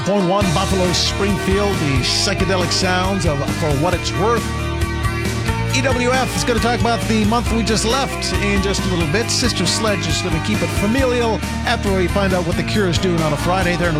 Point one, Buffalo, Springfield, the psychedelic sounds of For What It's Worth. EWF is going to talk about the month we just left in just a little bit. Sister Sledge is going to keep it familial after we find out what The Cure is doing on a Friday. They're in